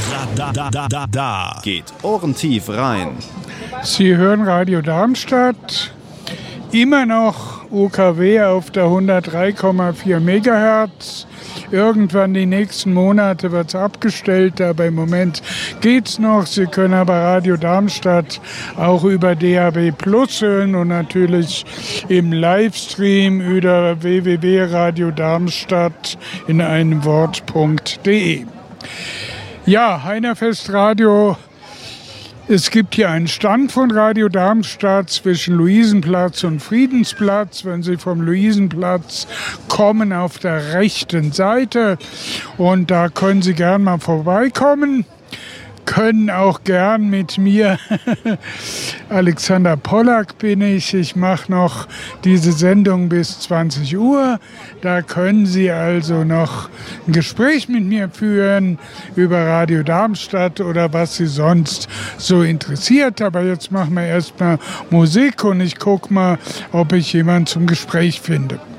Da geht ohrentief rein. Sie hören Radio Darmstadt, immer noch UKW auf der 103,4 Megahertz. Irgendwann die nächsten Monate wird es abgestellt, aber im Moment geht's noch. Sie können aber Radio Darmstadt auch über DAB Plus hören und natürlich im Livestream über www.radiodarmstadt in einem Wort.de. Ja, Heinerfest Radio. Es gibt hier einen Stand von Radio Darmstadt zwischen Luisenplatz und Friedensplatz. Wenn Sie vom Luisenplatz kommen, auf der rechten Seite. Und da können Sie gern mal vorbeikommen. Können auch gern mit mir, Alexander Pollack bin ich. Ich mache noch diese Sendung bis 20 Uhr. Da können Sie also noch ein Gespräch mit mir führen über Radio Darmstadt oder was Sie sonst so interessiert. Aber jetzt machen wir erstmal Musik und ich gucke mal, ob ich jemanden zum Gespräch finde.